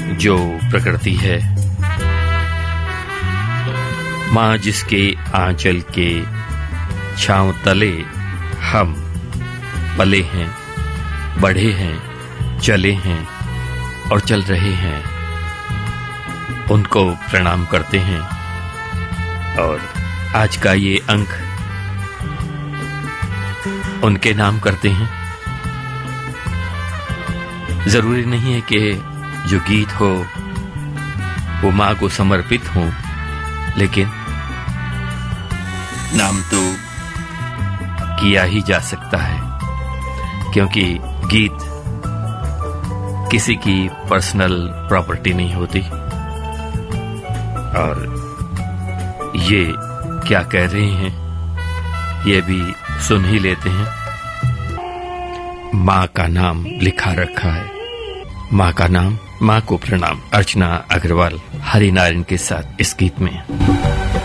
जो प्रकृति है, माँ जिसके आंचल के छांव तले हम पले हैं, बढ़े हैं, चले हैं और चल रहे हैं, उनको प्रणाम करते हैं। और आज का ये अंक उनके नाम करते हैं। जरूरी नहीं है कि जो गीत हो वो माँ को समर्पित हो, लेकिन नाम तो किया ही जा सकता है, क्योंकि गीत किसी की पर्सनल प्रॉपर्टी नहीं होती। और ये क्या कह रहे हैं ये भी सुन ही लेते हैं। माँ का नाम लिखा रखा है, माँ का नाम, माँ को प्रणाम। अर्चना अग्रवाल हरिनारायण के साथ इस गीत में।